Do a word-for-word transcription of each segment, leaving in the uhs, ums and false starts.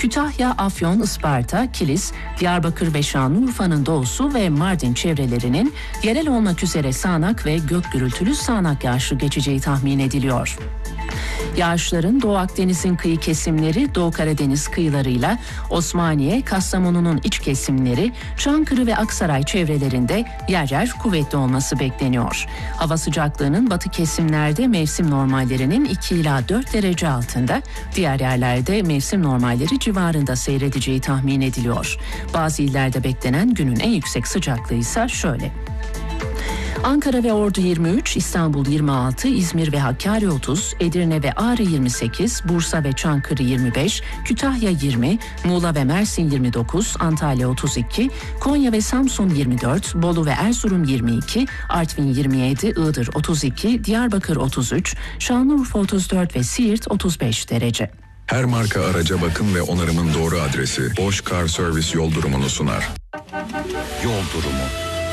Kütahya, Afyon, Isparta, Kilis, Diyarbakır ve Şanlıurfa'nın doğusu ve Mardin çevrelerinin yerel olmak üzere sağanak ve gök gürültülü sağanak yağışlı geçeceği tahmin ediliyor. Yağışların Doğu Akdeniz'in kıyı kesimleri, Doğu Karadeniz kıyılarıyla Osmaniye, Kastamonu'nun iç kesimleri, Çankırı ve Aksaray çevrelerinde yer yer kuvvetli olması bekleniyor. Hava sıcaklığının batı kesimlerde mevsim normallerinin iki ila dört derece altında, diğer yerlerde mevsim normalleri civarında seyredeceği tahmin ediliyor. Bazı illerde beklenen günün en yüksek sıcaklığı ise şöyle: Ankara ve Ordu yirmi üç, İstanbul yirmi altı, İzmir ve Hakkari otuz, Edirne ve Ağrı yirmi sekiz, Bursa ve Çankırı yirmi beş, Kütahya yirmi, Muğla ve Mersin yirmi dokuz, Antalya otuz iki, Konya ve Samsun yirmi dört, Bolu ve Erzurum yirmi iki, Artvin yirmi yedi, Iğdır otuz iki, Diyarbakır otuz üç, Şanlıurfa otuz dört ve Siirt otuz beş derece. Her marka araca bakım ve onarımın doğru adresi Bosch Car Service yol durumunu sunar. Yol durumu.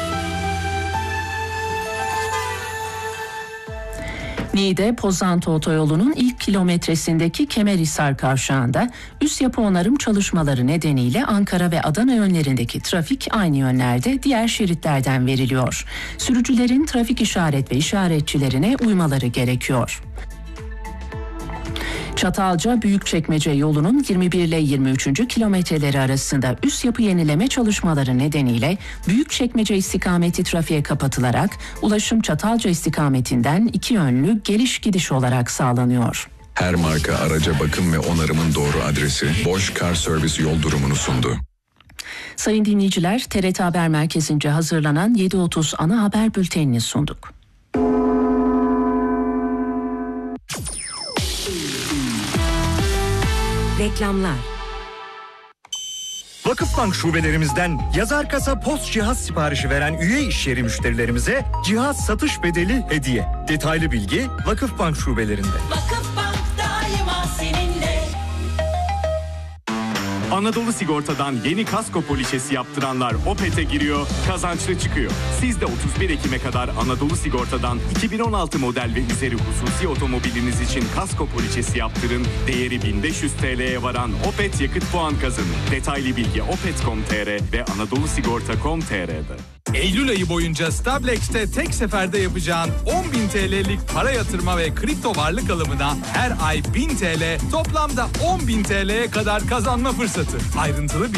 Niğde Pozantı Otoyolu'nun ilk kilometresindeki Kemerhisar kavşağında üst yapı onarım çalışmaları nedeniyle Ankara ve Adana yönlerindeki trafik aynı yönlerde diğer şeritlerden veriliyor. Sürücülerin trafik işaret ve işaretçilerine uymaları gerekiyor. Çatalca Büyükçekmece yolunun yirmi bir ile yirmi üçüncü kilometreleri arasında üst yapı yenileme çalışmaları nedeniyle Büyükçekmece istikameti trafiğe kapatılarak ulaşım Çatalca istikametinden iki yönlü geliş gidiş olarak sağlanıyor. Her marka araca bakım ve onarımın doğru adresi Bosch Car Service yol durumunu sundu. Sayın dinleyiciler, T R T Haber Merkezi'nce hazırlanan yedi otuz ana haber bültenini sunduk. Reklamlar. Vakıfbank şubelerimizden yazar kasa post cihaz siparişi veren üye işyeri müşterilerimize cihaz satış bedeli hediye. Detaylı bilgi Vakıfbank şubelerinde. Vakıfbank daima seninle. Anadolu Sigorta'dan yeni kasko poliçesi yaptıranlar Opet'e giriyor, kazançlı çıkıyor. Siz de otuz bir Ekim'e kadar Anadolu Sigorta'dan iki bin on altı model ve üzeri hususi otomobiliniz için kasko poliçesi yaptırın. Değeri bin beş yüz T L'ye varan Opet yakıt puan kazanın. Detaylı bilgi opet nokta com nokta tr ve anadolu sigorta nokta com nokta tr'de. Eylül ayı boyunca Stablex'te tek seferde yapacağın on bin T L'lik para yatırma ve kripto varlık alımına her ay bin T L, toplamda on bin T L'ye kadar kazanma fırsatı. Ayrıntılı